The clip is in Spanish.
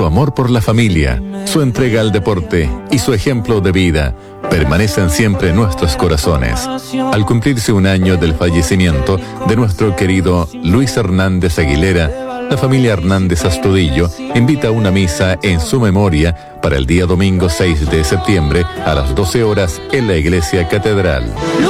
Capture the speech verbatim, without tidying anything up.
Su amor por la familia, su entrega al deporte y su ejemplo de vida permanecen siempre en nuestros corazones. Al cumplirse un año del fallecimiento de nuestro querido Luis Hernández Aguilera, la familia Hernández Astudillo invita a una misa en su memoria para el día domingo seis de septiembre a las doce horas en la Iglesia Catedral.